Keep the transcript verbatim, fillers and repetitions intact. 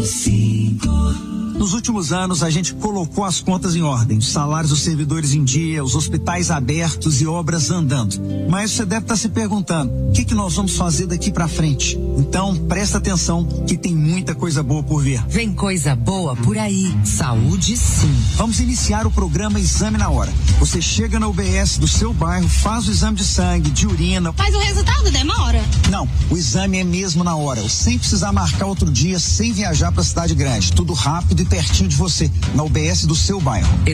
Nos últimos anos, a gente colocou as contas em ordem, os salários dos servidores em dia, os hospitais abertos e obras andando. Mas você deve estar se perguntando, o que, que nós vamos fazer daqui para frente? Então, presta atenção que tem muita coisa boa por vir. Vem coisa boa por aí. Saúde, sim. Vamos iniciar o programa Exame na Hora. Você chega na U B S do seu bairro, faz o exame de sangue, de urina. Mas o resultado demora? Não, o exame é mesmo na hora, sem precisar marcar outro dia, sem viajar para a cidade grande. Tudo rápido e pertinho de você, na U B S do seu bairro.